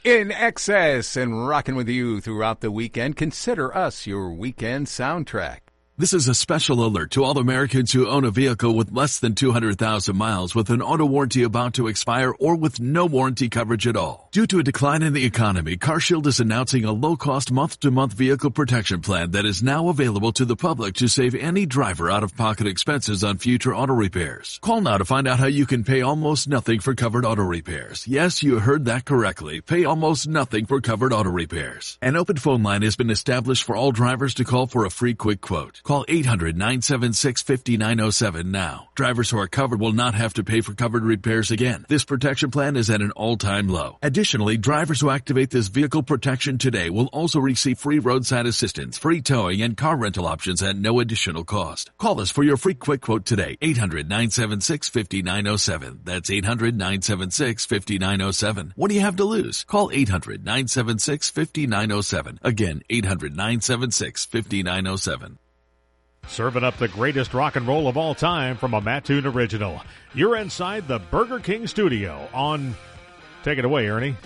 In excess and rocking with you throughout the weekend. Consider us your weekend soundtrack. This is a special alert to all Americans who own a vehicle with less than 200,000 miles with an auto warranty about to expire or with no warranty coverage at all. Due to a decline in the economy, CarShield is announcing a low-cost month-to-month vehicle protection plan that is now available to the public to save any driver out-of-pocket expenses on future auto repairs. Call now to find out how you can pay almost nothing for covered auto repairs. Yes, you heard that correctly. Pay almost nothing for covered auto repairs. An open phone line has been established for all drivers to call for a free quick quote. Call 800-976-5907 now. Drivers who are covered will not have to pay for covered repairs again. This protection plan is at an all-time low. Additionally, drivers who activate this vehicle protection today will also receive free roadside assistance, free towing, and car rental options at no additional cost. Call us for your free quick quote today. 800-976-5907. That's 800-976-5907. What do you have to lose? Call 800-976-5907. Again, 800-976-5907. Serving up the greatest rock and roll of all time from a Mattoon original. You're inside the Burger King studio on, take it away, Ernie.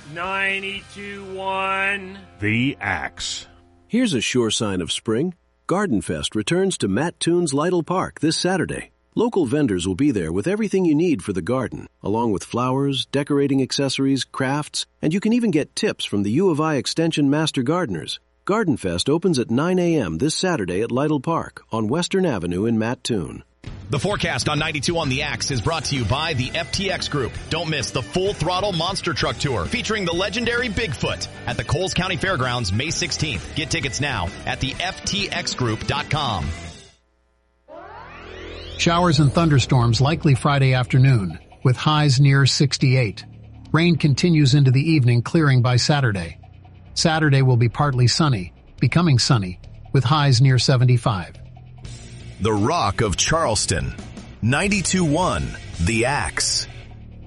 92.1 The Axe. Here's a sure sign of spring. Garden Fest returns to Mattoon's Lytle Park this Saturday. Local vendors will be there with everything you need for the garden, along with flowers, decorating accessories, crafts, and you can even get tips from the U of I Extension Master Gardeners. Garden Fest opens at 9 a.m. this Saturday at Lytle Park on Western Avenue in Mattoon. The forecast on 92 on the Axe is brought to you by the FTX Group. Don't miss the Full Throttle Monster Truck Tour featuring the legendary Bigfoot at the Coles County Fairgrounds May 16th. Get tickets now at the FTXgroup.com. Showers and thunderstorms likely Friday afternoon with highs near 68. Rain continues into the evening, clearing by Saturday. Saturday will be partly sunny, becoming sunny, with highs near 75. The Rock of Charleston. 92.1 The Axe.